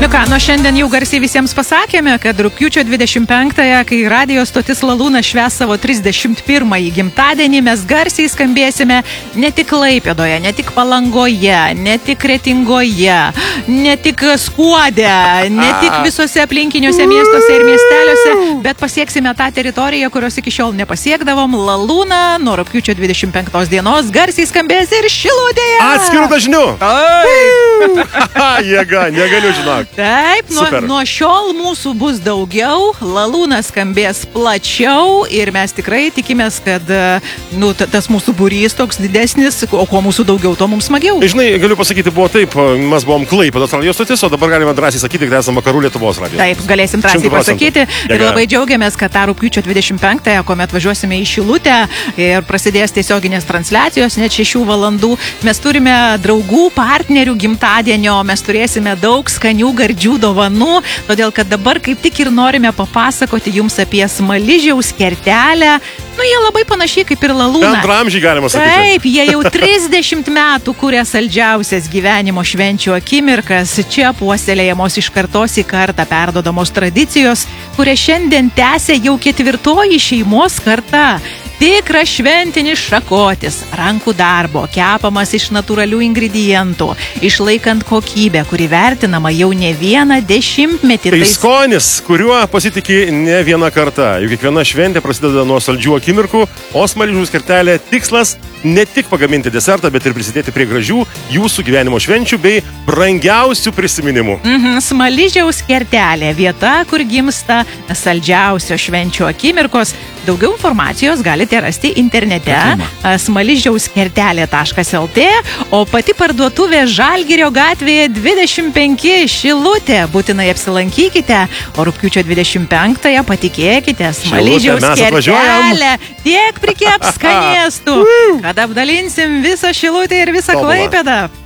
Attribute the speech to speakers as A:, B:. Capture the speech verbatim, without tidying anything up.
A: Nu ką, nuo šiandien jau garsiai visiems pasakėme, kad rugpjūčio dvidešimt penktąją, kai radio stotis Lalūnas švęs savo trisdešimt pirmąjį gimtadienį, mes garsiai skambėsime ne tik Klaipėdoje, ne tik Palangoje, ne tik Kretingoje, ne tik Skuode, ne tik visose aplinkiniuose miestuose ir miesteliuose, bet pasieksime tą teritoriją, kurios iki šiol nepasiekdavom. Lalūną nuo rugpjūčio dvidešimt penktos dienos garsiai skambės ir Šilutėje.
B: Atskirų dažnių. Jėga, negaliu žinok.
A: Taip, nuo, nuo šiol mūsų bus daugiau, Lalūnas skambės plačiau ir mes tikrai tikimės, kad nu, tas mūsų būrys toks didesnis, o kuo mūsų daugiau, to mums smagiau.
B: Žinai, galiu pasakyti, buvo taip, mes buvom Klaipėdos radijos stotis, o dabar galime drąsiai sakyti, kad esame Vakarų Lietuvos radijos.
A: Taip, galėsim drąsiai pasakyti ir labai džiaugiamės, kad tą rugpjūčio dvidešimt penktąją, kuomet važiuosime į Šilutę ir prasidės tiesioginės transliacijos, net šešių valandų, mes turime draugų, partnerių gimtadienio, mes turėsime daug skanių gardžių dovanų, todėl kad dabar kaip tik ir norime papasakoti jums apie Smaližiaus kertelę. Nu, jie labai panašiai kaip ir Lalūną.
B: Bendramžiai galima sakyti.
A: Taip, jie jau trisdešimt metų kuria saldžiausias gyvenimo švenčių akimirkas. Čia puoselėjamos iš kartos į kartą perdodamos tradicijos, kuria šiandien tęsia jau ketvirtoji šeimos karta. Tikras šventinis šakotis, rankų darbo, kepamas iš natūralių ingredientų, išlaikant kokybę, kuri vertinama jau ne vieną dešimtmetį.
B: Tai skonis, kuriuo pasitikė ne vieną kartą. Juk kiekviena šventė prasideda nuo saldžių akimirkų, o Smaližiaus kertelė tikslas ne tik pagaminti desertą, bet ir prisidėti prie gražių jūsų gyvenimo švenčių bei brangiausių prisiminimų.
A: Mhm, Smaližiaus kertelė, vieta, kur gimsta saldžiausio švenčių akimirkos. Daugiau informacijos galite rasti internete smaližiaus kertelė taškas lt, o pati parduotuvė Žalgirio gatvėje dvidešimt penki Šilutė. Būtinai apsilankykite, o rugpjūčio dvidešimt penktąją patikėkite, Smaližiaus kertelė tiek prikeps skanėstų, kad apdalinsim visą Šilutę ir visą Klaipėdą.